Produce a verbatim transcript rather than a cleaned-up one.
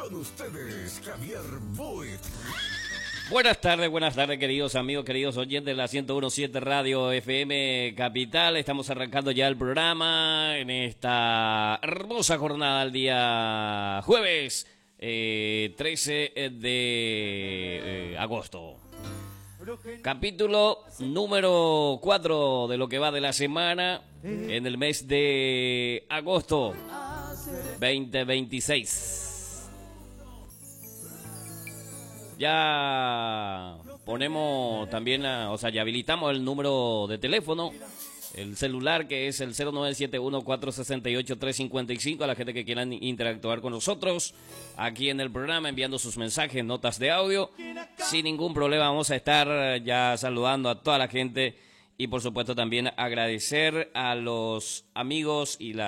Con ustedes, Javier Buit. Buenas tardes, buenas tardes, queridos amigos, queridos oyentes de la ciento uno punto siete Radio F M Capital. Estamos arrancando ya el programa en esta hermosa jornada del día jueves eh, trece de eh, agosto. Capítulo número cuatro de lo que va de la semana en el mes de agosto veinte veintiséis. Ya ponemos también, a, o sea, ya habilitamos el número de teléfono, el celular, que es el cero nueve siete uno, cuatro seis ocho, tres cinco cinco, a la gente que quieran interactuar con nosotros aquí en el programa, enviando sus mensajes, notas de audio. Sin ningún problema vamos a estar ya saludando a toda la gente y por supuesto también agradecer a los amigos y la